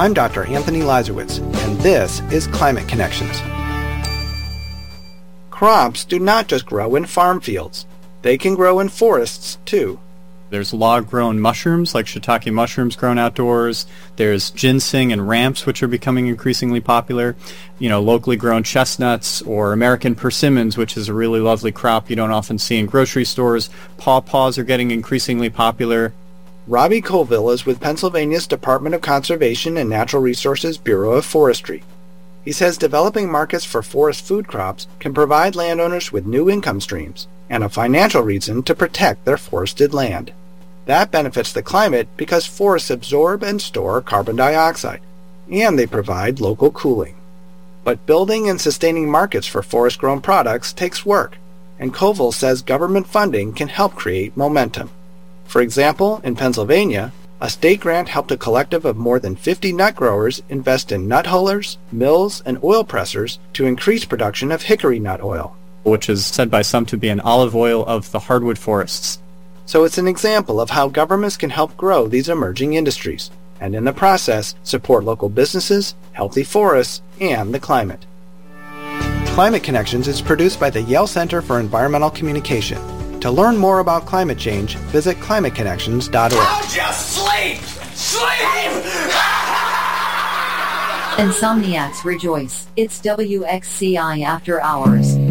I'm Dr. Anthony Lazarowitz, and this is Climate Connections. Crops do not just grow in farm fields. They can grow in forests, too. There's log-grown mushrooms, like shiitake mushrooms grown outdoors. There's ginseng and ramps, which are becoming increasingly popular. Locally grown chestnuts or American persimmons, which is a really lovely crop you don't often see in grocery stores. Pawpaws are getting increasingly popular. Robbie Colville is with Pennsylvania's Department of Conservation and Natural Resources Bureau of Forestry. He says developing markets for forest food crops can provide landowners with new income streams and a financial reason to protect their forested land. That benefits the climate because forests absorb and store carbon dioxide, and they provide local cooling. But building and sustaining markets for forest-grown products takes work, and Colville says government funding can help create momentum. For example, in Pennsylvania, a state grant helped a collective of more than 50 nut growers invest in nut hullers, mills, and oil pressers to increase production of hickory nut oil, which is said by some to be an olive oil of the hardwood forests. So it's an example of how governments can help grow these emerging industries, and in the process, support local businesses, healthy forests, and the climate. Climate Connections is produced by the Yale Center for Environmental Communication. To learn more about climate change, visit climateconnections.org. How'd you sleep? Sleep! Insomniacs rejoice. It's WXCI After Hours.